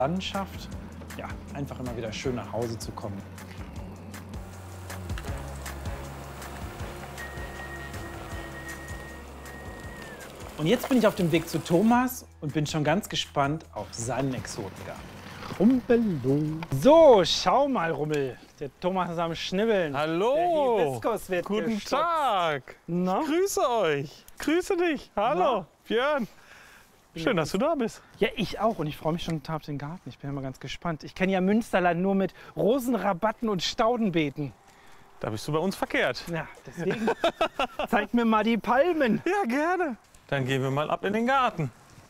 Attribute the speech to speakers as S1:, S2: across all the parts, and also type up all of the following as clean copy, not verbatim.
S1: Landschaft. Ja, einfach immer wieder schön nach Hause zu kommen. Und jetzt bin ich auf dem Weg zu Thomas und bin schon ganz gespannt auf seinen Exotengarten. Rumpelo. So, schau mal, Rummel. Der Thomas ist am Schnibbeln.
S2: Hallo.
S1: Der Hibiskus wird
S2: Guten
S1: gestopft.
S2: Tag.
S1: Na?
S2: Ich grüße euch. Grüße dich. Hallo,
S1: Na?
S2: Björn. Schön, dass du da bist.
S1: Ja, ich auch. Und ich freue mich schon total auf den Garten. Ich bin ja mal ganz gespannt. Ich kenne ja Münsterland nur mit Rosenrabatten und Staudenbeeten.
S2: Da bist du bei uns verkehrt.
S1: Ja, deswegen zeig mir mal die Palmen.
S2: Ja, gerne. Dann gehen wir mal ab in den Garten.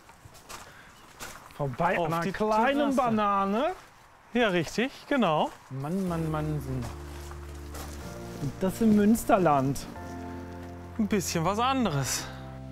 S1: Vorbei
S2: Auf
S1: an einer
S2: die
S1: kleinen
S2: Terrasse.
S1: Banane.
S2: Ja, richtig, genau.
S1: Mann, Mann, Mann. Und das im Münsterland.
S2: Ein bisschen was anderes.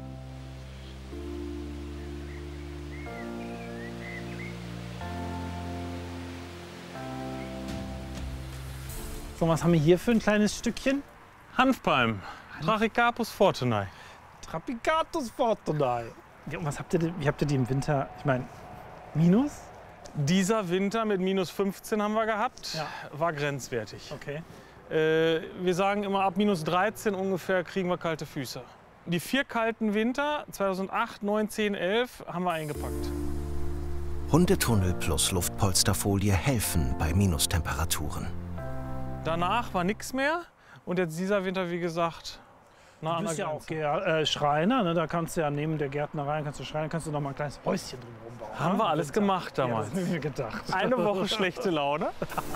S1: So, was haben wir hier für ein kleines Stückchen?
S2: Hanfpalm. Trachycarpus fortunae.
S1: Trapicatus fortunae. Ja, und was habt ihr, wie habt ihr die im Winter? Ich meine, minus?
S2: Dieser Winter mit minus 15 haben wir gehabt.
S1: Ja.
S2: War grenzwertig.
S1: Okay.
S2: Wir sagen immer, ab minus 13 ungefähr kriegen wir kalte Füße. Die 4 kalten Winter, 2008, 9, 10, 11, haben wir eingepackt.
S3: Hundetunnel plus Luftpolsterfolie helfen bei Minustemperaturen.
S2: Danach war nichts mehr. Und jetzt dieser Winter, wie gesagt, nah
S1: Du
S2: an der
S1: bist ja auch
S2: Grenze.
S1: Schreiner, ne? Da kannst du ja neben der Gärtnerei, kannst du noch mal ein kleines Häuschen drumherum bauen.
S2: Haben
S1: ne?
S2: wir alles gemacht
S1: Ja,
S2: damals.
S1: das hab ich mir gedacht.
S2: Eine Woche schlechte Laune.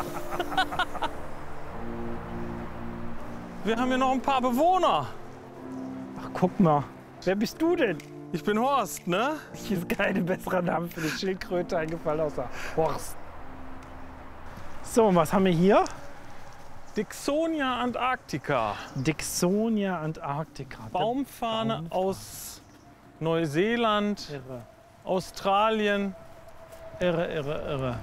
S2: Wir haben hier noch ein paar Bewohner.
S1: Ach, guck mal. Wer bist du denn?
S2: Ich bin Horst, ne?
S1: Hier ist keine bessere Name für eine Schildkröte eingefallen außer Horst. So, und was haben wir hier?
S2: Dixonia antarctica.
S1: Dixonia antarctica.
S2: Baumfahne
S1: Baumfahne.
S2: aus Neuseeland,
S1: Irre.
S2: Australien.
S1: Irre, irre, irre.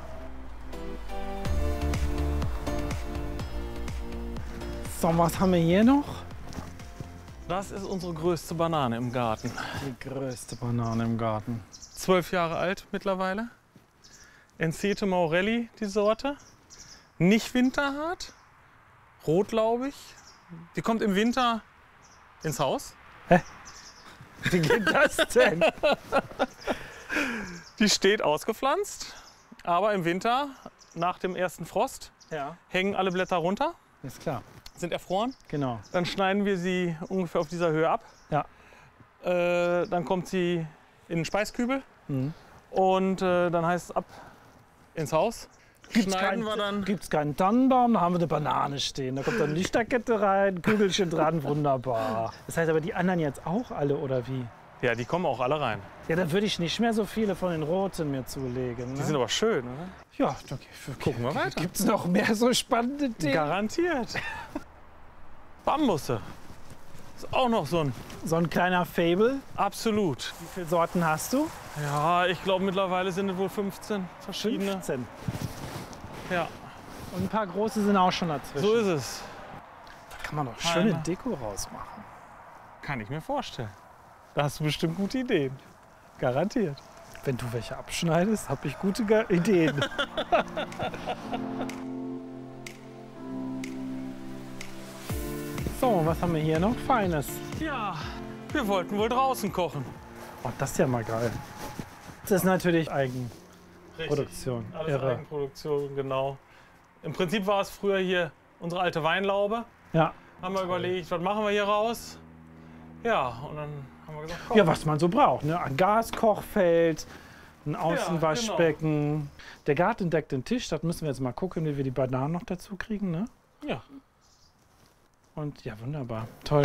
S1: So, was haben wir hier noch?
S2: Das ist unsere größte Banane im Garten.
S1: Die größte Banane im Garten.
S2: 12 Jahre alt mittlerweile. Encete Maurelli, die Sorte. Nicht winterhart, rotlaubig. Die kommt im Winter ins Haus.
S1: Wie geht das denn?
S2: Die steht ausgepflanzt, aber im Winter, nach dem ersten Frost,
S1: Ja,
S2: hängen alle Blätter runter,
S1: ist klar.
S2: sind erfroren.
S1: Genau.
S2: Dann schneiden wir sie ungefähr auf dieser Höhe ab.
S1: Ja.
S2: Dann kommt sie in den Speiskübel
S1: Mhm.
S2: und dann heißt es ab ins Haus.
S1: Gibt's
S2: Schneiden wir dann.
S1: keinen Tannenbaum, da haben wir eine Banane stehen. Da kommt dann die Lichterkette rein, Kügelchen dran, wunderbar. Das heißt aber die anderen jetzt auch alle, oder wie?
S2: Ja, die kommen auch alle rein.
S1: Ja, dann würde ich nicht mehr so viele von den roten mir zulegen.
S2: Die
S1: Ne?
S2: sind aber schön, oder?
S1: Ja, okay.
S2: Gucken wir weiter.
S1: Gibt es noch mehr so spannende Dinge?
S2: Garantiert. Bambusse. Ist auch noch so ein.
S1: So ein kleiner Fable.
S2: Absolut.
S1: Wie viele Sorten hast du?
S2: Ja, ich glaube mittlerweile sind es wohl 15 verschiedene.
S1: 15.
S2: Ja,
S1: Und ein paar große sind auch schon dazwischen.
S2: so ist es.
S1: Da kann man doch schöne
S2: Einer.
S1: Deko rausmachen.
S2: Kann ich mir vorstellen. Da hast du bestimmt gute Ideen. Garantiert.
S1: Wenn du welche abschneidest, habe ich gute Ideen. So, und was haben wir hier noch Feines?
S2: Ja, wir wollten wohl draußen kochen.
S1: Oh, das ist ja mal geil. Das ist natürlich Eigenproduktion.
S2: Alles
S1: Irre.
S2: Eigenproduktion, genau. Im Prinzip war es früher hier unsere alte Weinlaube.
S1: Ja.
S2: Haben wir überlegt, was machen wir hier raus? Ja, und dann haben wir gesagt, komm.
S1: Ja, was man so braucht. Ne? Ein Gaskochfeld, ein Außenwaschbecken. Der Garten deckt den Tisch. Das müssen wir jetzt mal gucken, wie wir die Bananen noch dazu kriegen. Ne?
S2: Ja.
S1: Und ja, wunderbar. Toll.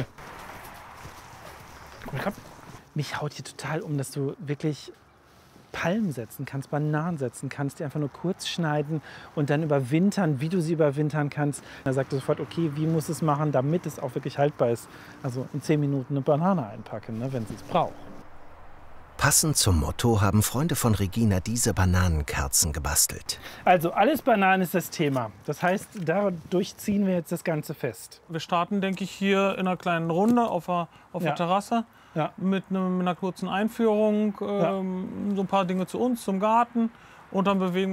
S1: Und mich haut hier total um, dass du wirklich Palmen setzen kannst, Bananen setzen kannst, die einfach nur kurz schneiden und dann überwintern, wie du sie überwintern kannst. Da sagt er sofort, okay, wie muss es machen, damit es auch wirklich haltbar ist. Also in 10 Minuten eine Banane einpacken, ne, wenn sie es braucht.
S3: Passend zum Motto haben Freunde von Regina diese Bananenkerzen gebastelt.
S1: Also alles Bananen ist das Thema. Das heißt, dadurch ziehen wir jetzt das Ganze fest.
S2: Wir starten, denke ich, hier in einer kleinen Runde auf der Terrasse.
S1: Ja.
S2: Mit einer kurzen Einführung, so ein paar Dinge zu uns, zum Garten und dann bewegen